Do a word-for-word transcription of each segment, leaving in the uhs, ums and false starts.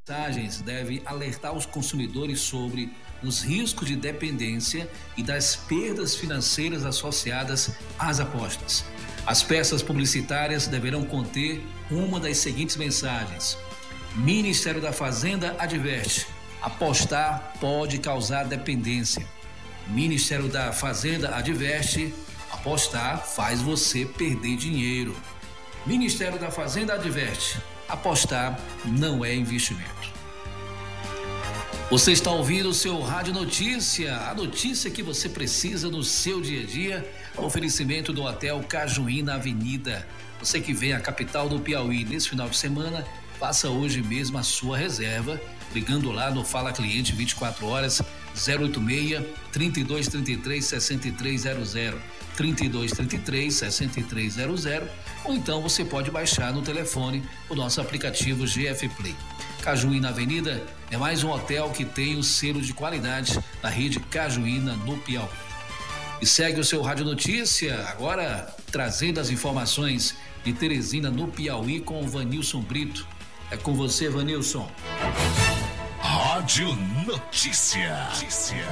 mensagens devem alertar os consumidores sobre os riscos de dependência e das perdas financeiras associadas às apostas. As peças publicitárias deverão conter uma das seguintes mensagens: Ministério da Fazenda adverte: apostar pode causar dependência. Ministério da Fazenda adverte: apostar faz você perder dinheiro. Ministério da Fazenda adverte: apostar não é investimento. Você está ouvindo o seu Rádio Notícia, a notícia que você precisa no seu dia a dia, oferecimento do Hotel Cajuí na Avenida. Você que vem à capital do Piauí nesse final de semana, faça hoje mesmo a sua reserva, ligando lá no Fala Cliente vinte e quatro horas, zero oito seis, trinta e dois, trinta e três, sessenta e três zero zero, trinta e dois, trinta e três, sessenta e três zero zero, ou então você pode baixar no telefone o nosso aplicativo G F Play. Cajuí na Avenida é mais um hotel que tem o selo de qualidade da rede Cajuína no Piauí. E segue o seu Rádio Notícia, agora trazendo as informações de Teresina no Piauí com o Vanilson Brito. É com você, Vanilson. Rádio Notícia. Notícia.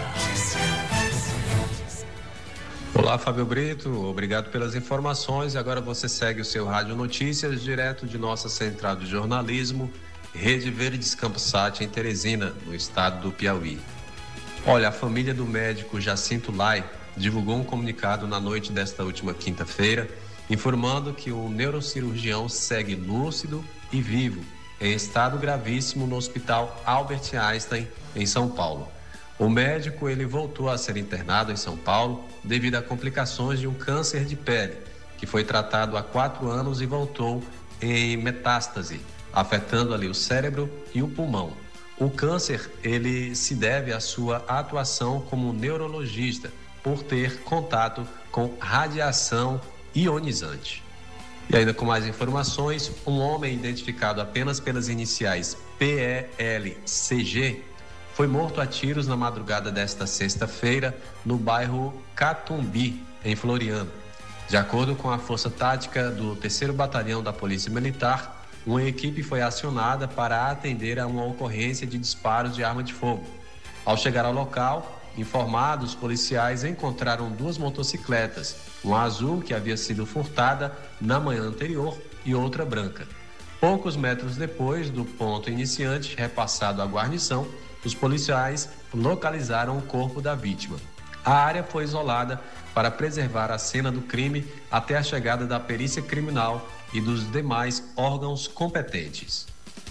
Olá, Fábio Brito, obrigado pelas informações. Agora você segue o seu Rádio Notícias direto de nossa central de jornalismo, Rede Verdes Campos Sat, em Teresina, no estado do Piauí. Olha, a família do médico Jacinto Lai divulgou um comunicado na noite desta última quinta-feira, informando que o neurocirurgião segue lúcido e vivo, em estado gravíssimo no Hospital Albert Einstein, em São Paulo. O médico ele voltou a ser internado em São Paulo devido a complicações de um câncer de pele, que foi tratado há quatro anos e voltou em metástase, afetando ali o cérebro e o pulmão. O câncer ele se deve à sua atuação como neurologista, por ter contato com radiação ionizante. E ainda com mais informações, um homem identificado apenas pelas iniciais P E L C G foi morto a tiros na madrugada desta sexta-feira no bairro Catumbi, em Floriano. De acordo com a Força Tática do terceiro Batalhão da Polícia Militar, uma equipe foi acionada para atender a uma ocorrência de disparos de arma de fogo. Ao chegar ao local, informados, policiais encontraram duas motocicletas, uma azul que havia sido furtada na manhã anterior e outra branca. Poucos metros depois do ponto iniciante, repassado à guarnição, os policiais localizaram o corpo da vítima. A área foi isolada para preservar a cena do crime até a chegada da perícia criminal e dos demais órgãos competentes.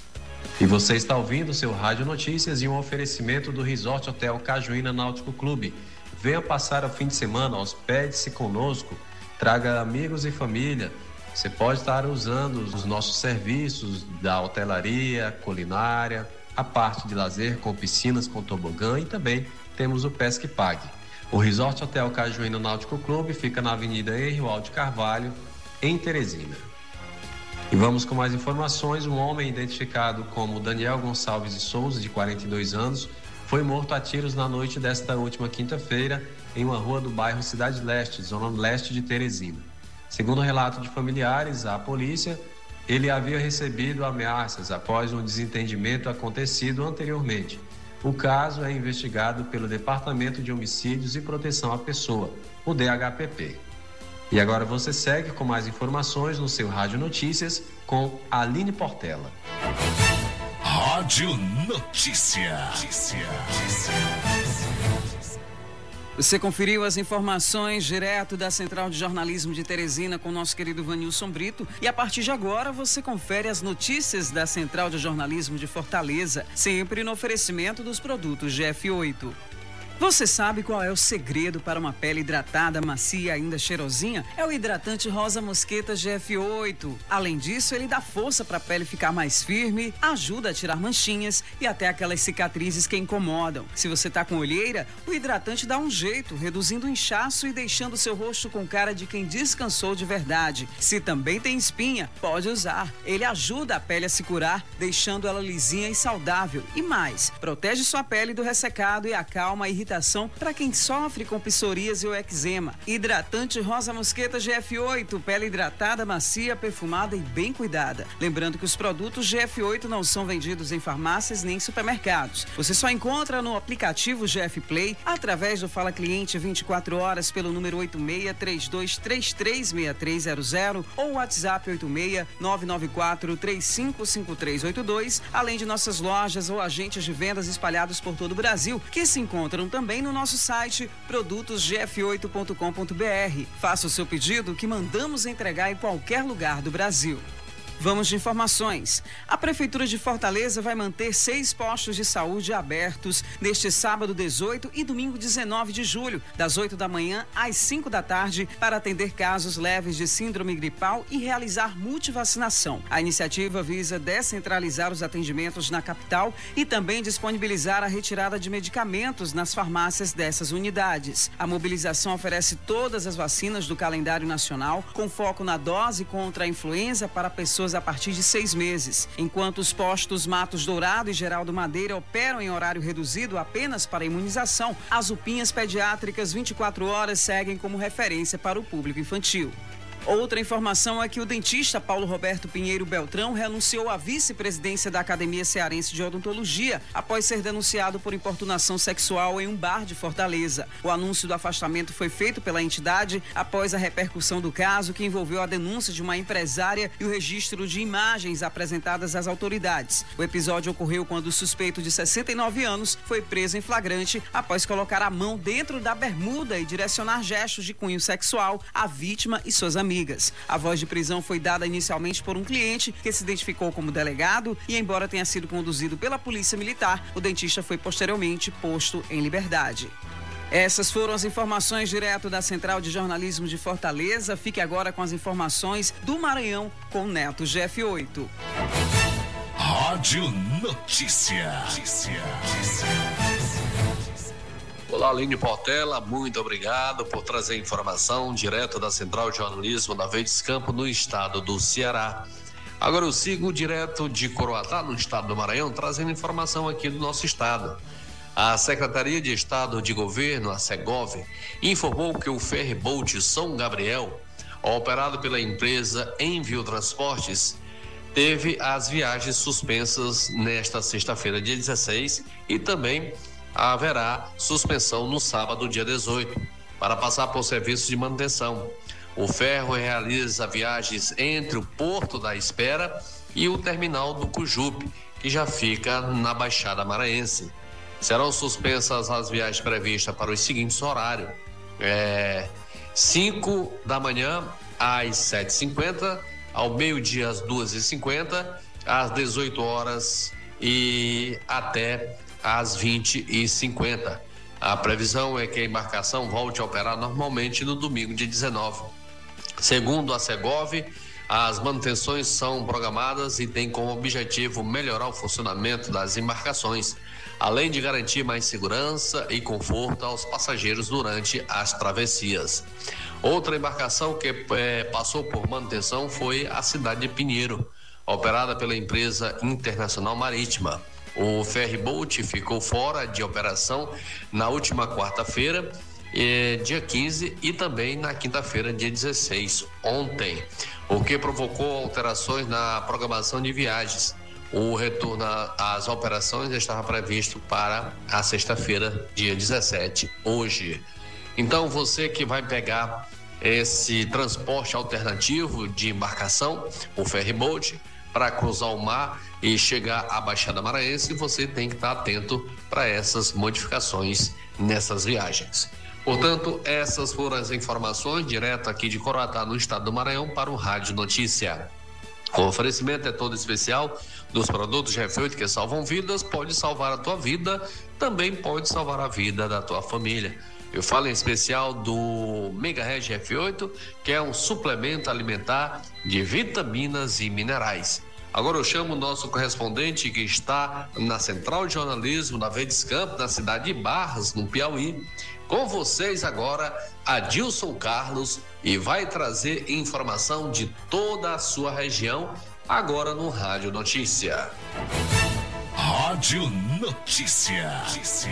E você está ouvindo o seu Rádio Notícias e um oferecimento do Resort Hotel Cajuína Náutico Clube. Venha passar o fim de semana, hospede-se conosco, traga amigos e família. Você pode estar usando os nossos serviços da hotelaria, culinária, a parte de lazer com piscinas com tobogã e também temos o Pesque Pague. O Resort Hotel Cajuína Náutico Clube fica na Avenida Henri Walde Carvalho, em Teresina. E vamos com mais informações. Um homem identificado como Daniel Gonçalves de Souza, de quarenta e dois anos, foi morto a tiros na noite desta última quinta-feira em uma rua do bairro Cidade Leste, zona leste de Teresina. Segundo o relato de familiares à polícia, ele havia recebido ameaças após um desentendimento acontecido anteriormente. O caso é investigado pelo Departamento de Homicídios e Proteção à Pessoa, o D H P P. E agora você segue com mais informações no seu Rádio Notícias com Aline Portela. Rádio Notícia. Notícia. Você conferiu as informações direto da Central de Jornalismo de Teresina com o nosso querido Vanilson Brito. E a partir de agora você confere as notícias da Central de Jornalismo de Fortaleza, sempre no oferecimento dos produtos G F oito. Você sabe qual é o segredo para uma pele hidratada, macia e ainda cheirosinha? É o hidratante Rosa Mosqueta G F oito. Além disso, ele dá força para a pele ficar mais firme, ajuda a tirar manchinhas e até aquelas cicatrizes que incomodam. Se você tá com olheira, o hidratante dá um jeito, reduzindo o inchaço e deixando seu rosto com cara de quem descansou de verdade. Se também tem espinha, pode usar. Ele ajuda a pele a se curar, deixando ela lisinha e saudável. E mais, protege sua pele do ressecado e acalma a irritação reabilitação para quem sofre com psoríase ou eczema. Hidratante Rosa Mosqueta G F oito, pele hidratada, macia, perfumada e bem cuidada. Lembrando que os produtos G F oito não são vendidos em farmácias nem supermercados. Você só encontra no aplicativo G F Play, através do Fala Cliente vinte e quatro horas pelo número oito seis três dois três três seis três zero zero ou WhatsApp oito seis nove nove quatro três cinco cinco três oito dois, além de nossas lojas ou agentes de vendas espalhados por todo o Brasil, que se encontram também no nosso site produtos g f oito ponto com ponto b r. Faça o seu pedido que mandamos entregar em qualquer lugar do Brasil. Vamos de informações. A Prefeitura de Fortaleza vai manter seis postos de saúde abertos neste sábado dezoito e domingo dezenove de julho, das oito da manhã às cinco da tarde, para atender casos leves de síndrome gripal e realizar multivacinação. A iniciativa visa descentralizar os atendimentos na capital e também disponibilizar a retirada de medicamentos nas farmácias dessas unidades. A mobilização oferece todas as vacinas do calendário nacional, com foco na dose contra a influenza para pessoas a partir de seis meses. Enquanto os postos Matos Dourado e Geraldo Madeira operam em horário reduzido apenas para imunização, as UPinhas pediátricas vinte e quatro horas seguem como referência para o público infantil. Outra informação é que o dentista Paulo Roberto Pinheiro Beltrão renunciou à vice-presidência da Academia Cearense de Odontologia após ser denunciado por importunação sexual em um bar de Fortaleza. O anúncio do afastamento foi feito pela entidade após a repercussão do caso, que envolveu a denúncia de uma empresária e o registro de imagens apresentadas às autoridades. O episódio ocorreu quando o suspeito de sessenta e nove anos foi preso em flagrante após colocar a mão dentro da bermuda e direcionar gestos de cunho sexual à vítima e suas amigas. A voz de prisão foi dada inicialmente por um cliente que se identificou como delegado e, embora tenha sido conduzido pela Polícia Militar, o dentista foi posteriormente posto em liberdade. Essas foram as informações direto da Central de Jornalismo de Fortaleza. Fique agora com as informações do Maranhão com Neto G F oito. Rádio Notícia. Notícia. Olá, Aline Portela, muito obrigado por trazer informação direto da Central de Jornalismo da Verdes Campos no estado do Ceará. Agora eu sigo direto de Coroatá, no estado do Maranhão, trazendo informação aqui do nosso estado. A Secretaria de Estado de Governo, a Segov, informou que o ferryboat São Gabriel, operado pela empresa Envio Transportes, teve as viagens suspensas nesta sexta-feira, dia dezesseis, e também haverá suspensão no sábado, dia dezoito, para passar por serviços de manutenção. O ferro realiza viagens entre o Porto da Espera e o terminal do Cujupe, que já fica na Baixada Maranhense. Serão suspensas as viagens previstas para os seguintes horários: é, cinco da manhã às sete e cinquenta, ao meio-dia às duas e cinquenta, às dezoito horas e até às vinte e cinquenta. A previsão é que a embarcação volte a operar normalmente no domingo, dia dezenove. Segundo a Segov, as manutenções são programadas e têm como objetivo melhorar o funcionamento das embarcações, além de garantir mais segurança e conforto aos passageiros durante as travessias. Outra embarcação que é, passou por manutenção foi a cidade de Pinheiro, operada pela empresa Internacional Marítima. O ferryboat ficou fora de operação na última quarta-feira, eh, dia quinze, e também na quinta-feira, dia dezesseis, ontem, o que provocou alterações na programação de viagens. O retorno às operações estava previsto para a sexta-feira, dia dezessete, hoje. Então, você que vai pegar esse transporte alternativo de embarcação, o ferryboat, para cruzar o mar e chegar à Baixada Maranhense, você tem que estar atento para essas modificações nessas viagens. Portanto, essas foram as informações direto aqui de Coroatá, no estado do Maranhão, para o Rádio Notícia. O oferecimento é todo especial dos produtos G F oito que salvam vidas. Pode salvar a tua vida, também pode salvar a vida da tua família. Eu falo em especial do Mega Red G F oito, que é um suplemento alimentar de vitaminas e minerais. Agora eu chamo o nosso correspondente que está na Central de Jornalismo da Verdes Campos, na cidade de Barras, no Piauí. Com vocês agora, Adilson Carlos, e vai trazer informação de toda a sua região, agora no Rádio Notícia. Rádio Rádio Notícia. Notícia.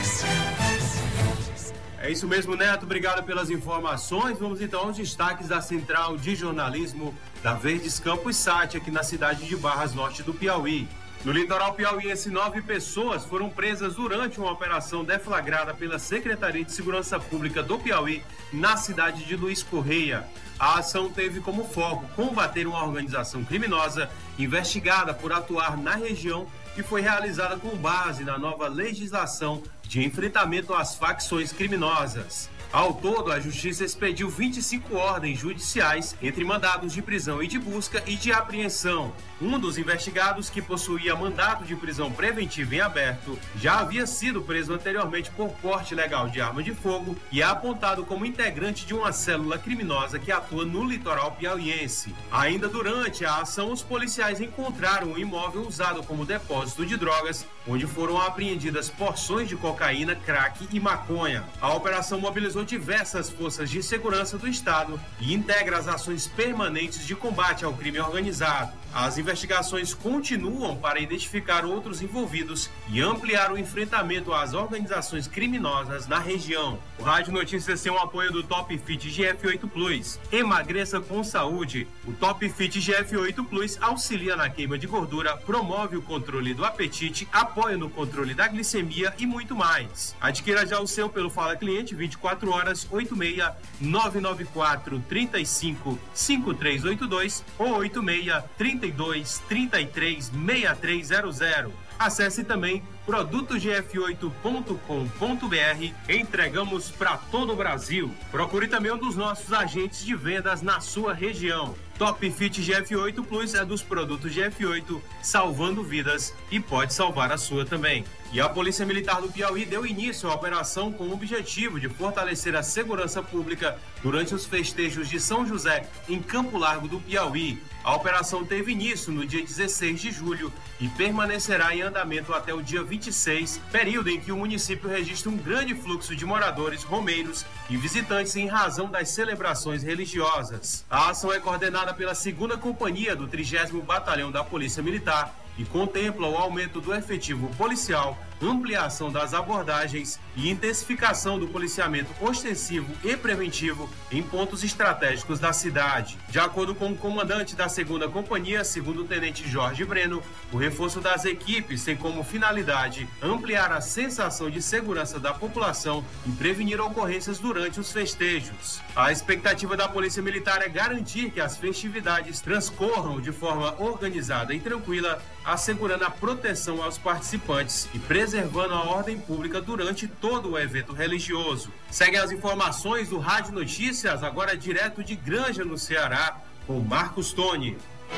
É isso mesmo, Neto. Obrigado pelas informações. Vamos então aos destaques da Central de Jornalismo da Verdes Campos Sat, aqui na cidade de Barras, norte do Piauí. No litoral piauiense, nove pessoas foram presas durante uma operação deflagrada pela Secretaria de Segurança Pública do Piauí na cidade de Luiz Correia. A ação teve como foco combater uma organização criminosa investigada por atuar na região e foi realizada com base na nova legislação de enfrentamento às facções criminosas. Ao todo, a Justiça expediu vinte e cinco ordens judiciais, entre mandados de prisão e de busca e de apreensão. Um dos investigados, que possuía mandato de prisão preventiva em aberto, já havia sido preso anteriormente por porte ilegal de arma de fogo e é apontado como integrante de uma célula criminosa que atua no litoral piauiense. Ainda durante a ação, os policiais encontraram um imóvel usado como depósito de drogas, onde foram apreendidas porções de cocaína, crack e maconha. A operação mobilizou diversas forças de segurança do Estado e integra as ações permanentes de combate ao crime organizado. As investigações continuam para identificar outros envolvidos e ampliar o enfrentamento às organizações criminosas na região. O Rádio Notícias tem o apoio do Top Fit G F oito Plus. Emagreça com saúde. O Top Fit G F oito Plus auxilia na queima de gordura, promove o controle do apetite, apoia no controle da glicemia e muito mais. Adquira já o seu pelo Fala Cliente vinte e quatro horas oito seis nove nove quatro três cinco cinco três oito dois ou oito seis trinta e dois trinta e três sessenta e três zero zero. Acesse também produto g f oito ponto com ponto b r. Entregamos para todo o Brasil. Procure também um dos nossos agentes de vendas na sua região. Top Fit G F oito Plus é dos produtos G F oito, salvando vidas, e pode salvar a sua também. E a Polícia Militar do Piauí deu início à operação com o objetivo de fortalecer a segurança pública durante os festejos de São José em Campo Largo do Piauí. A operação teve início no dia dezesseis de julho e permanecerá em andamento até o dia vinte e seis, período em que o município registra um grande fluxo de moradores, romeiros e visitantes em razão das celebrações religiosas. A ação é coordenada pela segunda Companhia do trigésimo Batalhão da Polícia Militar e contempla o aumento do efetivo policial, ampliação das abordagens e intensificação do policiamento ostensivo e preventivo em pontos estratégicos da cidade. De acordo com o comandante da segunda Companhia, segundo o Tenente Jorge Breno, o reforço das equipes tem como finalidade ampliar a sensação de segurança da população e prevenir ocorrências durante os festejos. A expectativa da Polícia Militar é garantir que as festividades transcorram de forma organizada e tranquila, assegurando a proteção aos participantes e preservando a ordem pública durante todo o evento religioso. Seguem as informações do Rádio Notícias, agora direto de Granja, no Ceará, com Marcos Tony.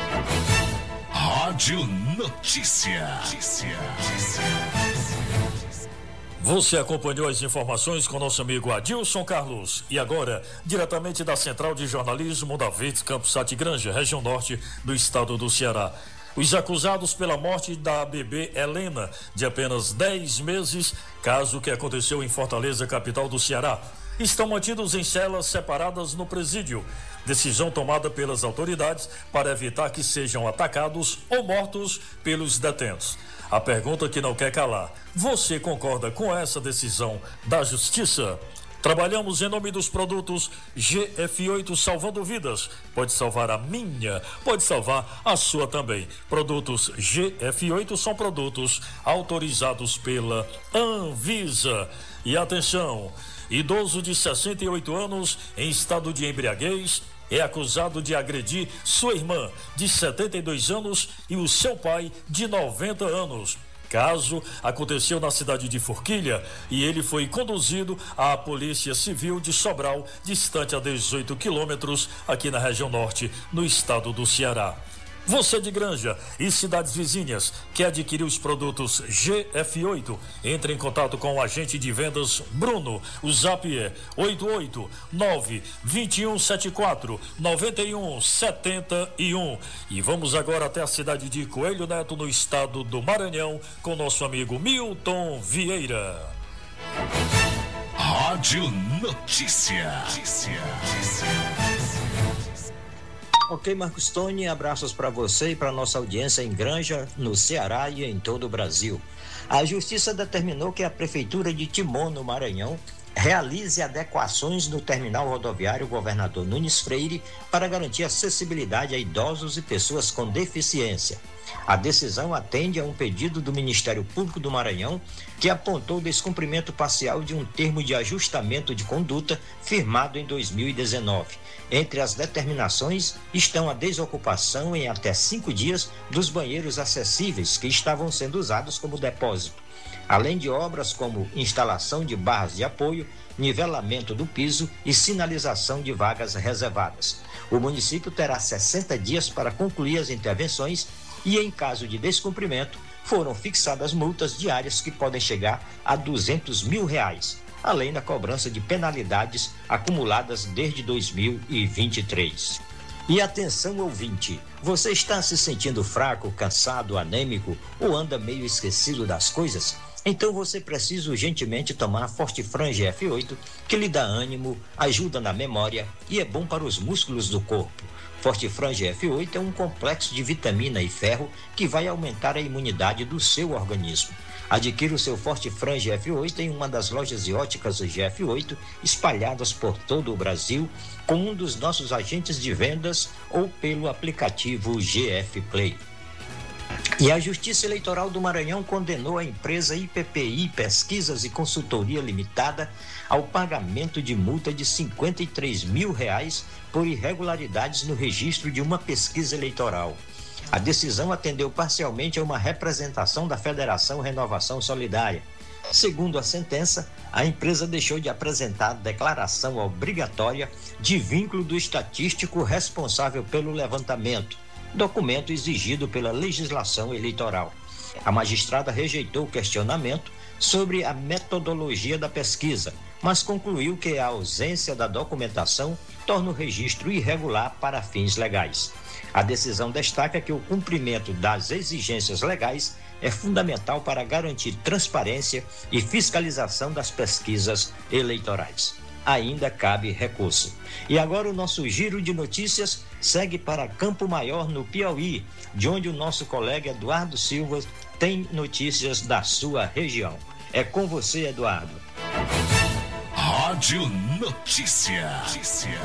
Rádio Notícia. Notícia. Você acompanhou as informações com nosso amigo Adilson Carlos. E agora, diretamente da Central de Jornalismo da Verdes Campos Sat Granja, região norte do estado do Ceará. Os acusados pela morte da bebê Helena, de apenas dez meses, caso que aconteceu em Fortaleza, capital do Ceará, estão mantidos em celas separadas no presídio. Decisão tomada pelas autoridades para evitar que sejam atacados ou mortos pelos detentos. A pergunta que não quer calar: você concorda com essa decisão da Justiça? Trabalhamos em nome dos produtos G F oito, salvando vidas. Pode salvar a minha, pode salvar a sua também. Produtos G F oito são produtos autorizados pela Anvisa. E atenção, idoso de sessenta e oito anos em estado de embriaguez é acusado de agredir sua irmã de setenta e dois anos e o seu pai de noventa anos. Caso aconteceu na cidade de Forquilha e ele foi conduzido à Polícia Civil de Sobral, distante a dezoito quilômetros, aqui na região norte, no estado do Ceará. Você de Granja e cidades vizinhas quer adquirir os produtos G F oito? Entre em contato com o agente de vendas Bruno. O zap é oito oito nove dois um sete quatro nove um sete um. E vamos agora até a cidade de Coelho Neto, no estado do Maranhão, com nosso amigo Milton Vieira. Rádio Notícia. Notícia. Ok, Marcos Tony, abraços para você e para nossa audiência em Granja, no Ceará e em todo o Brasil. A Justiça determinou que a Prefeitura de Timon, no Maranhão, realize adequações no terminal rodoviário Governador Nunes Freire para garantir acessibilidade a idosos e pessoas com deficiência. A decisão atende a um pedido do Ministério Público do Maranhão, que apontou o descumprimento parcial de um termo de ajustamento de conduta firmado em dois mil e dezenove. Entre as determinações estão a desocupação em até cinco dias dos banheiros acessíveis que estavam sendo usados como depósito, além de obras como instalação de barras de apoio, nivelamento do piso e sinalização de vagas reservadas. O município terá sessenta dias para concluir as intervenções e, em caso de descumprimento, foram fixadas multas diárias que podem chegar a duzentos mil reais, além da cobrança de penalidades acumuladas desde dois mil e vinte e três. E atenção, ouvinte, você está se sentindo fraco, cansado, anêmico ou anda meio esquecido das coisas? Então você precisa urgentemente tomar Fortifran G F oito, que lhe dá ânimo, ajuda na memória e é bom para os músculos do corpo. Fortifran G F oito é um complexo de vitamina e ferro que vai aumentar a imunidade do seu organismo. Adquira o seu Fortifran G F oito em uma das lojas de óticas G F oito espalhadas por todo o Brasil, com um dos nossos agentes de vendas ou pelo aplicativo G F Play. E a Justiça Eleitoral do Maranhão condenou a empresa I P P I Pesquisas e Consultoria Limitada ao pagamento de multa de cinquenta e três mil reais por irregularidades no registro de uma pesquisa eleitoral. A decisão atendeu parcialmente a uma representação da Federação Renovação Solidária. Segundo a sentença, a empresa deixou de apresentar declaração obrigatória de vínculo do estatístico responsável pelo levantamento, documento exigido pela legislação eleitoral. A magistrada rejeitou o questionamento sobre a metodologia da pesquisa, mas concluiu que a ausência da documentação torna o registro irregular para fins legais. A decisão destaca que o cumprimento das exigências legais é fundamental para garantir transparência e fiscalização das pesquisas eleitorais. Ainda cabe recurso. E agora o nosso giro de notícias segue para Campo Maior, no Piauí, de onde o nosso colega Eduardo Silva tem notícias da sua região. É com você, Eduardo. Rádio Notícia. Notícia.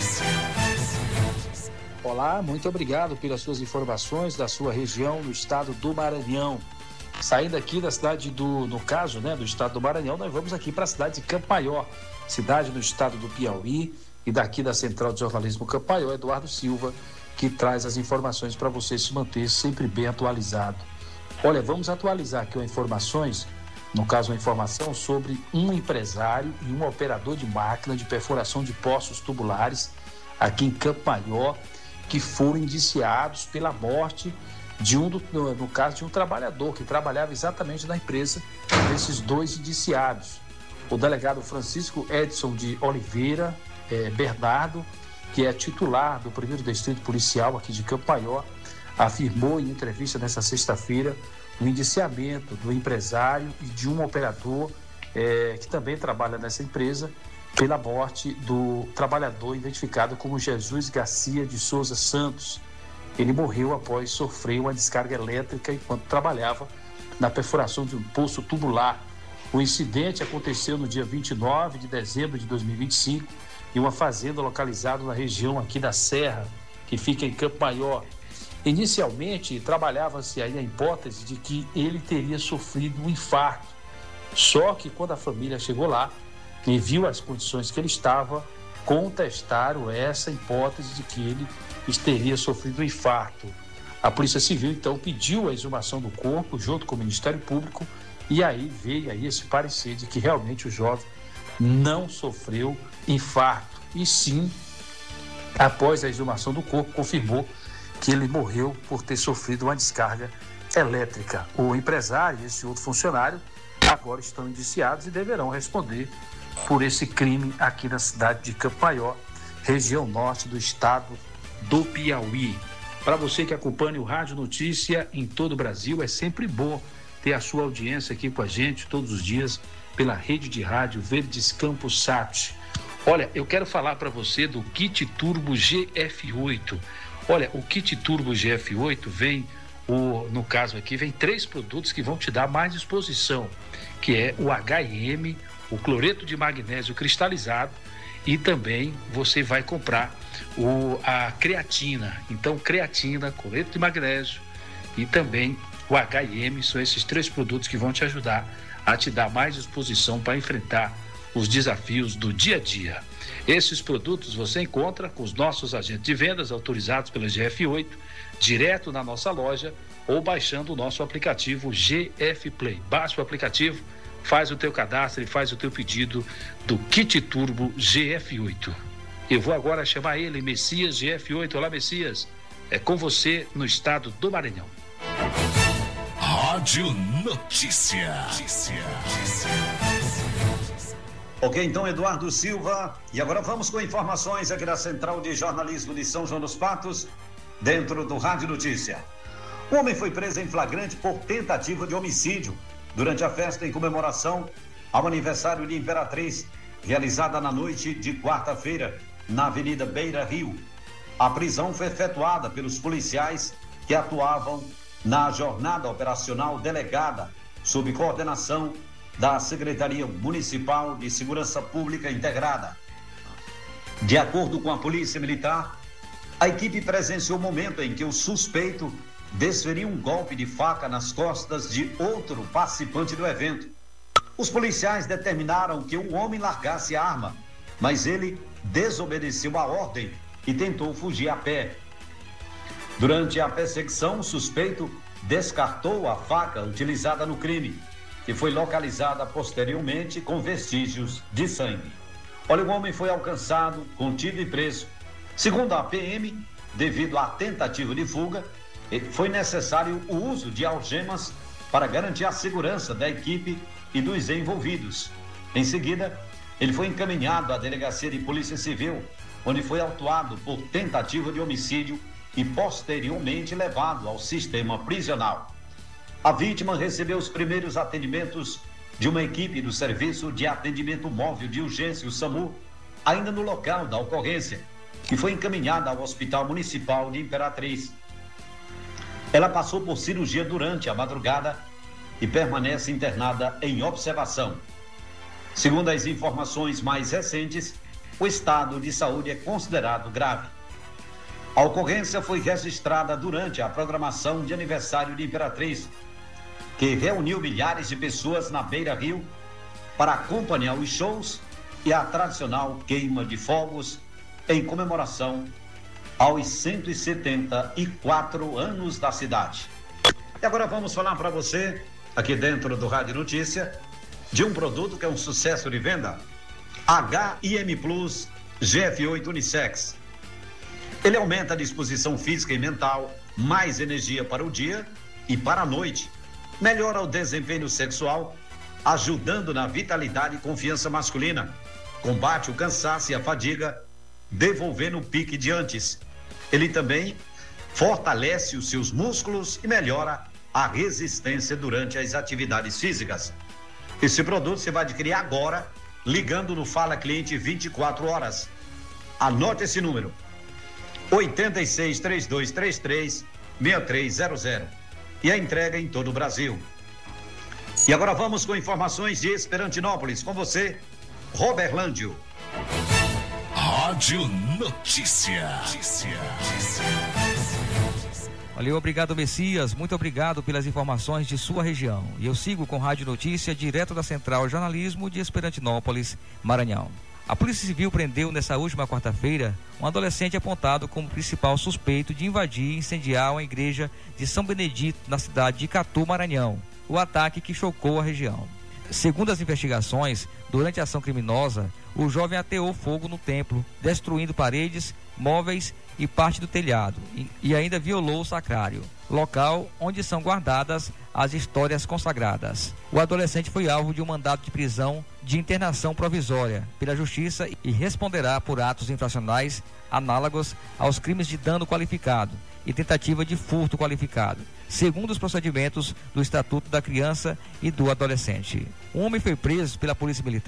Olá, muito obrigado pelas suas informações da sua região no estado do Maranhão. Saindo aqui da cidade do, no caso, né, do estado do Maranhão, nós vamos aqui para a cidade de Campo Maior, cidade no estado do Piauí, e daqui da Central de Jornalismo Campo Maior, Eduardo Silva, que traz as informações para você se manter sempre bem atualizado. Olha, vamos atualizar aqui as informações, no caso uma informação sobre um empresário e um operador de máquina de perfuração de poços tubulares aqui em Campo Maior, que foram indiciados pela morte de um, do, no, no caso de um trabalhador que trabalhava exatamente na empresa desses dois indiciados. O delegado Francisco Edson de Oliveira eh, Bernardo, que é titular do primeiro Distrito Policial aqui de Campo Maior, afirmou em entrevista nesta sexta-feira o indiciamento do empresário e de um operador eh, que também trabalha nessa empresa pela morte do trabalhador identificado como Jesus Garcia de Souza Santos. Ele morreu após sofrer uma descarga elétrica enquanto trabalhava na perfuração de um poço tubular. O incidente aconteceu no dia vinte e nove de dezembro de dois mil e vinte e cinco em uma fazenda localizada na região aqui da Serra, que fica em Campo Maior. Inicialmente, trabalhava-se aí a hipótese de que ele teria sofrido um infarto. Só que quando a família chegou lá e viu as condições que ele estava, contestaram essa hipótese de que ele teria sofrido um infarto. A Polícia Civil, então, pediu a exumação do corpo junto com o Ministério Público, e aí veio aí esse parecer de que realmente o jovem não sofreu infarto, e sim, após a exumação do corpo, confirmou que ele morreu por ter sofrido uma descarga elétrica. O empresário e esse outro funcionário agora estão indiciados e deverão responder por esse crime aqui na cidade de Campo Maior, região norte do estado do Piauí. Para você que acompanha o Rádio Notícia em todo o Brasil, é sempre bom ter a sua audiência aqui com a gente todos os dias pela rede de rádio Verdes Campos Sat. Olha, eu quero falar para você do kit turbo G F oito. Olha, o kit Turbo G F oito vem, o, no caso aqui, vem três produtos que vão te dar mais disposição, que é o H I M, o cloreto de magnésio cristalizado, e também você vai comprar o, a creatina. Então, creatina, cloreto de magnésio e também o H I M, são esses três produtos que vão te ajudar a te dar mais disposição para enfrentar os desafios do dia a dia. Esses produtos você encontra com os nossos agentes de vendas autorizados pela G F oito, direto na nossa loja ou baixando o nosso aplicativo G F Play. Baixa o aplicativo, faz o teu cadastro e faz o teu pedido do kit Turbo G F oito. Eu vou agora chamar ele, Messias G F oito. Olá, Messias. É com você no estado do Maranhão. Rádio Notícia. Notícia. Ok, então, Eduardo Silva. E agora vamos com informações aqui da Central de Jornalismo de São João dos Patos, dentro do Rádio Notícia. O homem foi preso em flagrante por tentativa de homicídio durante a festa em comemoração ao aniversário de Imperatriz, realizada na noite de quarta-feira, na Avenida Beira Rio. A prisão foi efetuada pelos policiais que atuavam na jornada operacional delegada, sob coordenação da Secretaria Municipal de Segurança Pública Integrada. De acordo com a Polícia Militar, a equipe presenciou o momento em que o suspeito desferiu um golpe de faca nas costas de outro participante do evento. Os policiais determinaram que o homem largasse a arma, mas ele desobedeceu a ordem e tentou fugir a pé. Durante a perseguição, o suspeito descartou a faca utilizada no crime, que foi localizada posteriormente com vestígios de sangue. Olha, o homem foi alcançado, contido e preso. Segundo a P M, devido à tentativa de fuga, foi necessário o uso de algemas para garantir a segurança da equipe e dos envolvidos. Em seguida, ele foi encaminhado à Delegacia de Polícia Civil, onde foi autuado por tentativa de homicídio e posteriormente levado ao sistema prisional. A vítima recebeu os primeiros atendimentos de uma equipe do Serviço de Atendimento Móvel de Urgência, o SAMU, ainda no local da ocorrência, e foi encaminhada ao Hospital Municipal de Imperatriz. Ela passou por cirurgia durante a madrugada e permanece internada em observação. Segundo as informações mais recentes, o estado de saúde é considerado grave. A ocorrência foi registrada durante a programação de aniversário de Imperatriz, que reuniu milhares de pessoas na Beira Rio para acompanhar os shows e a tradicional queima de fogos em comemoração aos cento e setenta e quatro anos da cidade. E agora vamos falar para você, aqui dentro do Rádio Notícia, de um produto que é um sucesso de venda, H I M Plus G F oito Unissex. Ele aumenta a disposição física e mental, mais energia para o dia e para a noite. Melhora o desempenho sexual, ajudando na vitalidade e confiança masculina. Combate o cansaço e a fadiga, devolvendo o pique de antes. Ele também fortalece os seus músculos e melhora a resistência durante as atividades físicas. Esse produto você vai adquirir agora, ligando no Fala Cliente vinte e quatro horas. Anote esse número: oito seis, três dois três três, seis três zero zero. E a entrega em todo o Brasil. E agora vamos com informações de Esperantinópolis. Com você, Roberlândio. Rádio Notícia. Notícia. Valeu, obrigado, Messias. Muito obrigado pelas informações de sua região. E eu sigo com Rádio Notícia, direto da Central Jornalismo de Esperantinópolis, Maranhão. A Polícia Civil prendeu nessa última quarta-feira um adolescente apontado como principal suspeito de invadir e incendiar uma igreja de São Benedito na cidade de Icatu, Maranhão. O ataque que chocou a região. Segundo as investigações, durante a ação criminosa, o jovem ateou fogo no templo, destruindo paredes, móveis e parte do telhado, e, e ainda violou o sacrário, local onde são guardadas as histórias consagradas. O adolescente foi alvo de um mandado de prisão de internação provisória pela Justiça e responderá por atos infracionais análogos aos crimes de dano qualificado e tentativa de furto qualificado, segundo os procedimentos do Estatuto da Criança e do Adolescente. Um homem foi preso pela Polícia Militar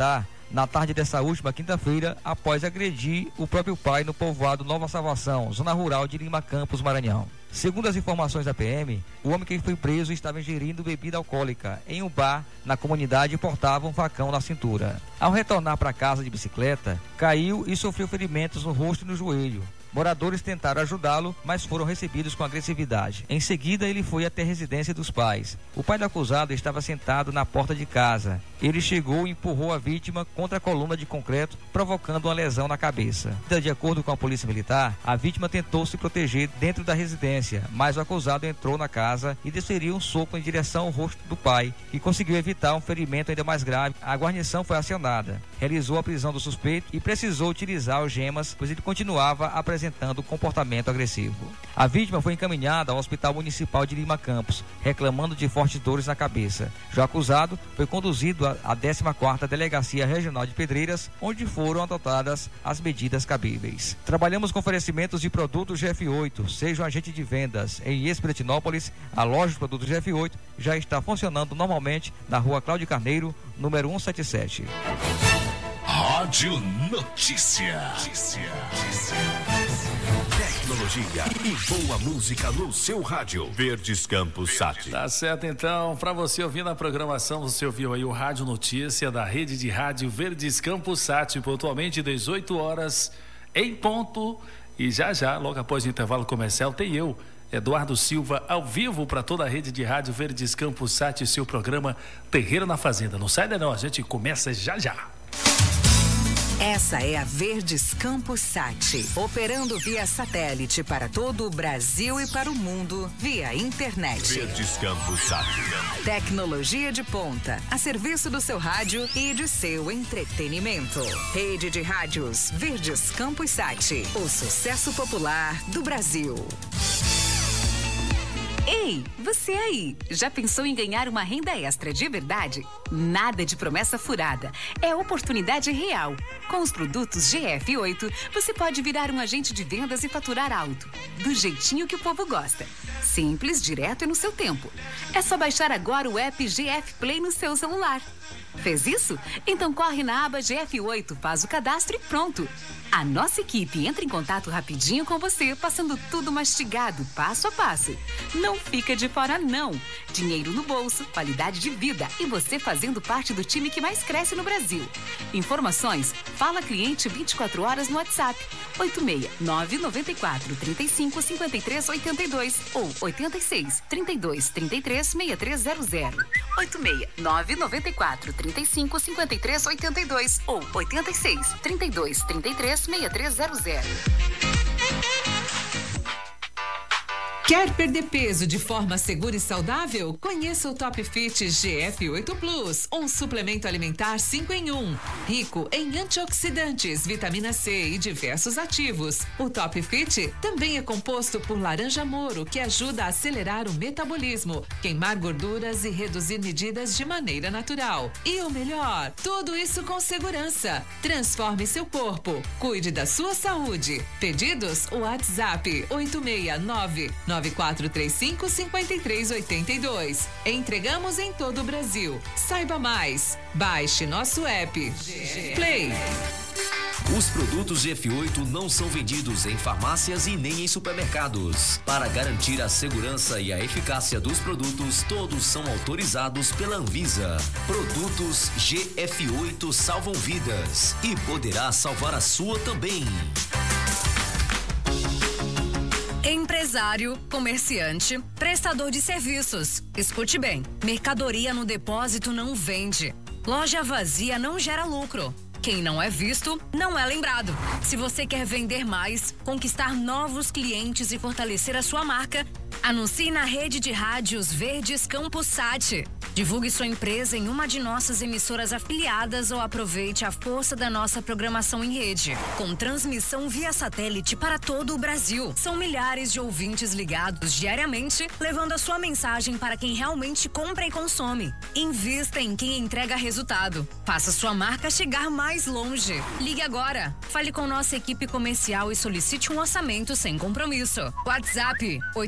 na tarde dessa última quinta-feira, após agredir o próprio pai no povoado Nova Salvação, zona rural de Lima Campos, Maranhão. Segundo as informações da P M, o homem que foi preso estava ingerindo bebida alcoólica em um bar na comunidade e portava um facão na cintura. Ao retornar para casa de bicicleta, caiu e sofreu ferimentos no rosto e no joelho. Moradores tentaram ajudá-lo, mas foram recebidos com agressividade. Em seguida, ele foi até a residência dos pais. O pai do acusado estava sentado na porta de casa. Ele chegou e empurrou a vítima contra a coluna de concreto, provocando uma lesão na cabeça. De acordo com a polícia militar, a vítima tentou se proteger dentro da residência, mas o acusado entrou na casa e desferiu um soco em direção ao rosto do pai, que conseguiu evitar um ferimento ainda mais grave. A guarnição foi acionada, realizou a prisão do suspeito e precisou utilizar algemas, pois ele continuava apresentando comportamento agressivo. A vítima foi encaminhada ao Hospital Municipal de Lima Campos, reclamando de fortes dores na cabeça. Já o acusado foi conduzido à décima quarta Delegacia Regional de Pedreiras, onde foram adotadas as medidas cabíveis. Trabalhamos com oferecimentos de produtos G F oito. Seja um agente de vendas em Espiritinópolis, a loja de produtos G F oito já está funcionando normalmente na Rua Cláudio Carneiro, número cento e setenta e sete. Rádio Notícia. Notícia. Tecnologia e boa música no seu rádio. Verdes Campos Sat. Tá certo, então, para você ouvir na programação, você ouviu aí o Rádio Notícia da rede de rádio Verdes Campos Sat, pontualmente dezoito horas em ponto. E já já, logo após o intervalo comercial, tem eu, Eduardo Silva, ao vivo para toda a rede de rádio Verdes Campos Sat, e seu programa Terreiro na Fazenda. Não sai daí não, a gente começa já já. Essa é a Verdes Campos Sat, operando via satélite para todo o Brasil e para o mundo via internet. Verdes Campos Sat. Tecnologia de ponta, a serviço do seu rádio e de seu entretenimento. Rede de rádios Verdes Campos Sat, o sucesso popular do Brasil. Ei, você aí, já pensou em ganhar uma renda extra de verdade? Nada de promessa furada, é oportunidade real. Com os produtos G F oito, você pode virar um agente de vendas e faturar alto, do jeitinho que o povo gosta. Simples, direto e no seu tempo. É só baixar agora o app G F Play no seu celular. Fez isso? Então corre na aba G F oito, faz o cadastro e pronto. A nossa equipe entra em contato rapidinho com você, passando tudo mastigado, passo a passo. Não fica de fora, não. Dinheiro no bolso, qualidade de vida e você fazendo parte do time que mais cresce no Brasil. Informações, fala cliente vinte e quatro horas no WhatsApp. oito seis nove nove quatro, três cinco, cinco três oito dois ou oito seis, trinta e dois, trinta e três, sessenta e três zero zero. oito seis nove nove quatro, três cinco, cinco três oito dois ou oito seis, trinta e dois, trinta e três, sessenta e três zero zero. Quer perder peso de forma segura e saudável? Conheça o Top Fit G F oito Plus, um suplemento alimentar cinco em um, rico em antioxidantes, vitamina C e diversos ativos. O Top Fit também é composto por laranja moro, que ajuda a acelerar o metabolismo, queimar gorduras e reduzir medidas de maneira natural. E o melhor, tudo isso com segurança. Transforme seu corpo, cuide da sua saúde. Pedidos? WhatsApp oito seis nove nove quatro três cinco, cinco três oito dois. Entregamos em todo o Brasil. Saiba mais. Baixe nosso app. Play. Os produtos G F oito não são vendidos em farmácias e nem em supermercados. Para garantir a segurança e a eficácia dos produtos, todos são autorizados pela Anvisa. Produtos G F oito salvam vidas e poderá salvar a sua também. Empresário, comerciante, prestador de serviços. Escute bem, mercadoria no depósito não vende. Loja vazia não gera lucro. Quem não é visto, não é lembrado. Se você quer vender mais, conquistar novos clientes e fortalecer a sua marca, anuncie na rede de rádios Verdes Campos Sat. Divulgue sua empresa em uma de nossas emissoras afiliadas ou aproveite a força da nossa programação em rede. Com transmissão via satélite para todo o Brasil. São milhares de ouvintes ligados diariamente, levando a sua mensagem para quem realmente compra e consome. Invista em quem entrega resultado. Faça sua marca chegar mais longe. Ligue agora. Fale com nossa equipe comercial e solicite um orçamento sem compromisso. WhatsApp oito seis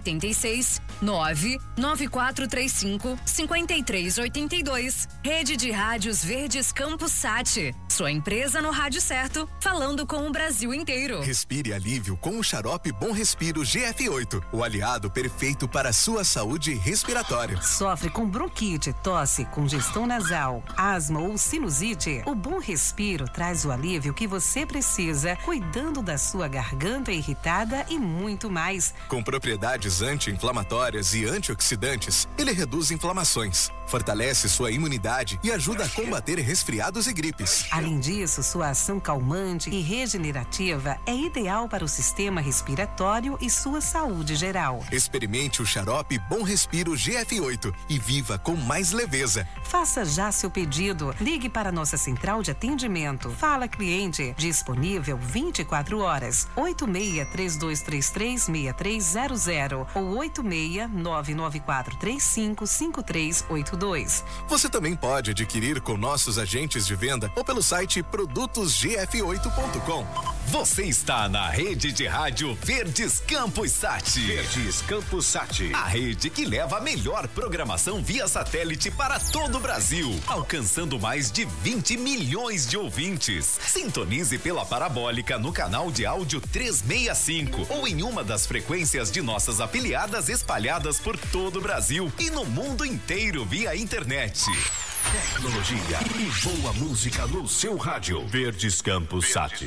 seis nove nove quatro três cinco cinco três oito dois. Rede de Rádios Verdes Campos Sat. Sua empresa no rádio certo, falando com o Brasil inteiro. Respire alívio com o xarope Bom Respiro G F oito, o aliado perfeito para a sua saúde respiratória. Sofre com bronquite, tosse, congestão nasal, asma ou sinusite? O Bom Respiro traz o alívio que você precisa, cuidando da sua garganta irritada e muito mais. Com propriedades anti-inflamatórias e antioxidantes, ele reduz inflamações, fortalece sua imunidade e ajuda a combater resfriados e gripes. Além disso, sua ação calmante e regenerativa é ideal para o sistema respiratório e sua saúde geral. Experimente o xarope Bom Respiro G F oito e viva com mais leveza. Faça já seu pedido. Ligue para nossa central de atendimento. Fala Cliente, disponível vinte e quatro horas. oito seis três dois três três seis três zero zero ou oito seis nove nove quatro três cinco cinco três oito dois. Você também pode adquirir com nossos agentes de venda ou pelo site produtos g f oito ponto com. Você está na rede de rádio Verdes Campos Sat. Verdes Campos Sat. A rede que leva a melhor programação via satélite para todo o Brasil, alcançando mais de vinte milhões de ouvintes. Sintonize pela parabólica no canal de áudio trezentos e sessenta e cinco ou em uma das frequências de nossas afiliadas espalhadas por todo o Brasil e no mundo inteiro via internet. Tecnologia e boa música no seu rádio. Verdes Campos Sat.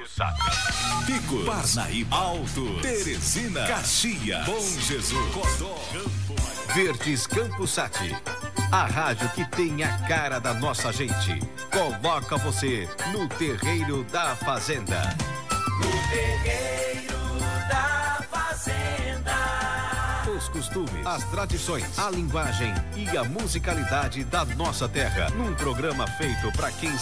Picos, Parnaíba, Alto, Teresina, Caxias, Bom Jesus, Codó. Verdes Campos Sat. A rádio que tem a cara da nossa gente. Coloca você no terreiro da fazenda. No terreiro da fazenda. Os costumes, as tradições, a linguagem e a musicalidade da nossa terra. Num programa feito para quem